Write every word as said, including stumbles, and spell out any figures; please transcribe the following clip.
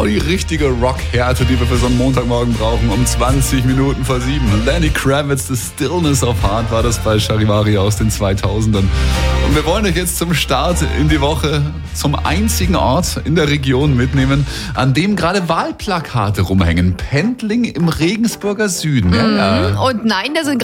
Genau die richtige Rockhärte, die wir für so einen Montagmorgen brauchen, um zwanzig Minuten vor sieben. Lenny Kravitz, The Stillness of Heart war das bei Charivari aus den zweitausendern. Und wir wollen euch jetzt zum Start in die Woche zum einzigen Ort in der Region mitnehmen, an dem gerade Wahlplakate rumhängen. Pendling im Regensburger Süden. Ja, ja. Und nein, da sind